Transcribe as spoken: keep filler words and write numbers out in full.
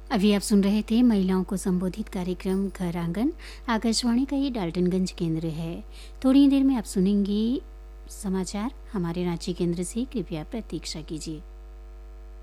अभी आप सुन रहे थे महिलाओं को संबोधित कार्यक्रम घर आंगन। आकाशवाणी का ये डाल्टनगंज केंद्र है। थोड़ी देर में आप सुनेंगी समाचार हमारे रांची केंद्र से। कृपया प्रतीक्षा कीजिए।